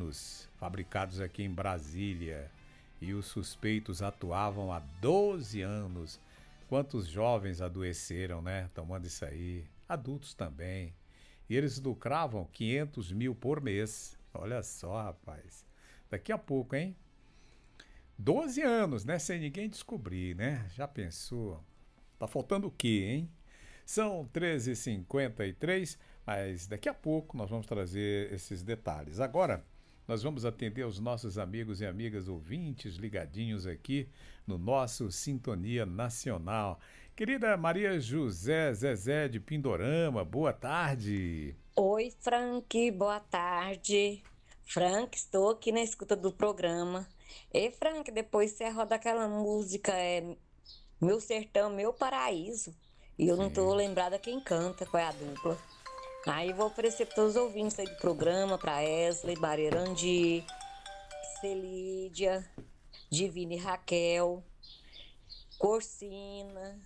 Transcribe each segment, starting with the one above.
venenos fabricados aqui em Brasília e os suspeitos atuavam há 12 anos. Quantos jovens adoeceram, né? Tomando isso aí. Adultos também. E eles lucravam 500 mil por mês. Olha só, rapaz. Daqui a pouco, hein? 12 anos, né? Sem ninguém descobrir, né? Já pensou? Tá faltando o quê, hein? São 13h53, mas daqui a pouco nós vamos trazer esses detalhes. Agora, nós vamos atender os nossos amigos e amigas ouvintes ligadinhos aqui no nosso Sintonia Nacional. Querida Maria José Zezé de Pindorama, boa tarde. Oi, Frank, boa tarde. Frank, estou aqui na escuta do programa. E Frank, depois você roda aquela música, Meu Sertão, Meu Paraíso. E eu não tô Sim. lembrada quem canta, qual é a dupla. Aí vou oferecer para todos os ouvintes aí do programa, para Esley, Bareirandi, Celídia, Divine Raquel, Corsina.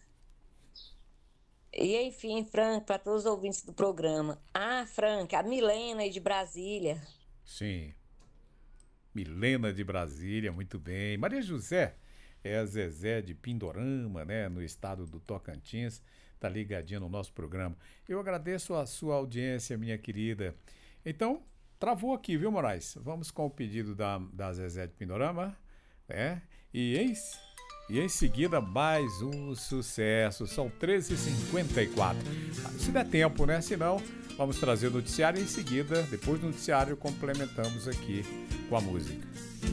E enfim, Frank, para todos os ouvintes do programa. Ah, Frank, a Milena aí de Brasília. Sim. Milena de Brasília, muito bem. Maria José é a Zezé de Pindorama, né, no estado do Tocantins, tá ligadinha no nosso programa. Eu agradeço a sua audiência, minha querida. Então, travou aqui, viu, Moraes? Vamos com o pedido da Zezé de Pindorama, né? E em seguida, mais um sucesso. São 13h54. Se der tempo, né? Se não, vamos trazer o noticiário e em seguida, depois do noticiário, complementamos aqui com a música.